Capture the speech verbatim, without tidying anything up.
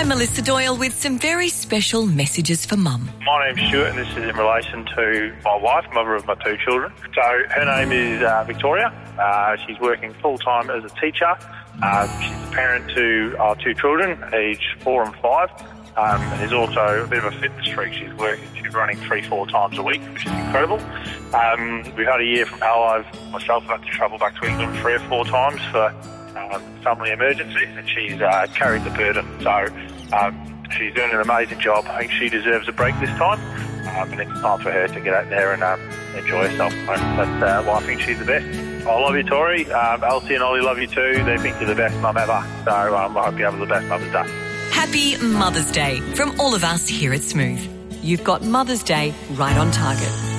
Melissa Doyle with some very special messages for Mum. My name's Stuart and this is in relation to my wife, mother of my two children. So her name is uh, Victoria. Uh, she's working full-time as a teacher. Uh, she's a parent to our two children, aged four and five. Um, and is also a bit of a fitness freak. She's working, she's running three, four times a week, which is incredible. Um, we've had a year from hell. I've myself had to travel back to England three or four times for um, family emergency, and she's uh, carried the burden. So um, she's doing an amazing job. I think she deserves a break this time, um, and it's time for her to get out there and um, enjoy herself. That's uh, why I think she's the best. I love you, Tori. Um, Elsie and Ollie love you too. They think you're the best mum ever. So um, I hope you have the best Mother's Day. Happy Mother's Day from all of us here at Smooth. You've got Mother's Day right on target.